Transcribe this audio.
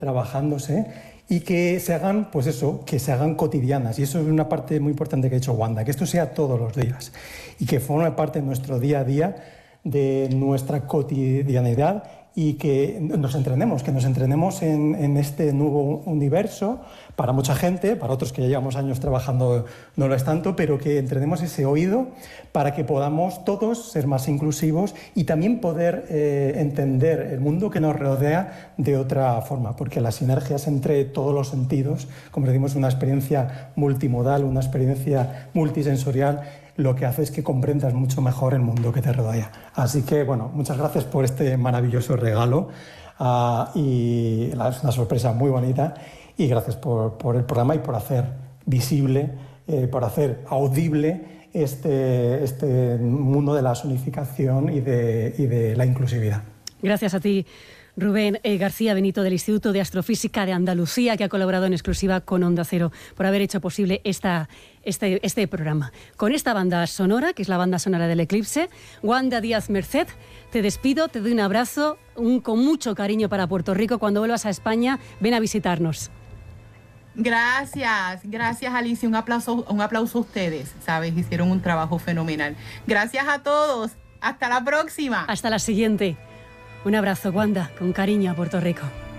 trabajándose y que se hagan, pues eso, que se hagan cotidianas. Y eso es una parte muy importante que ha hecho Wanda, que esto sea todos los días y que forme parte de nuestro día a día, de nuestra cotidianidad, y que nos entrenemos en este nuevo universo. Para mucha gente, para otros que ya llevamos años trabajando no lo es tanto, pero que entrenemos ese oído para que podamos todos ser más inclusivos y también poder entender el mundo que nos rodea de otra forma, porque las sinergias entre todos los sentidos, como decimos, una experiencia multimodal, una experiencia multisensorial, lo que hace es que comprendas mucho mejor el mundo que te rodea. Así que, bueno, muchas gracias por este maravilloso regalo y es una sorpresa muy bonita, y gracias por el programa y por hacer visible, por hacer audible este mundo de la zonificación y de la inclusividad. Gracias a ti, Rubén García Benito, del Instituto de Astrofísica de Andalucía, que ha colaborado en exclusiva con Onda Cero por haber hecho posible este programa. Con esta banda sonora, que es la banda sonora del eclipse, Wanda Díaz Merced, te despido, te doy un abrazo, con mucho cariño para Puerto Rico. Cuando vuelvas a España, ven a visitarnos. Gracias Alicia, un aplauso a ustedes, ¿sabes? Hicieron un trabajo fenomenal. Gracias a todos, hasta la próxima. Hasta la siguiente. Un abrazo, Wanda, con cariño a Puerto Rico.